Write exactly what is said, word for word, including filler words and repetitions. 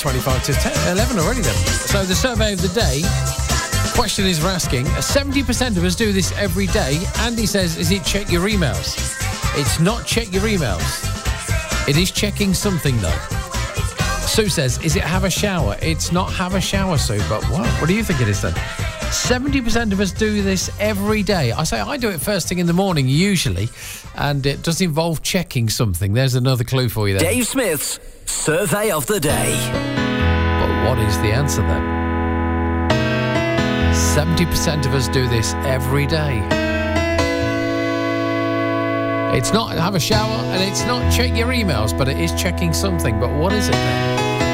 twenty-five to ten, eleven already then. So the survey of the day, question is we're asking, seventy percent of us do this every day. Andy says, is it check your emails? It's not check your emails. It is checking something though. Sue says, is it have a shower? It's not have a shower, Sue, but what? What do you think it is then? seventy percent of us do this every day. I say I do it first thing in the morning, usually, and it does involve checking something. There's another clue for you there. Dave Smith's Survey of the Day. But what is the answer then? seventy percent of us do this every day. It's not have a shower and it's not check your emails, but it is checking something. But what is it then?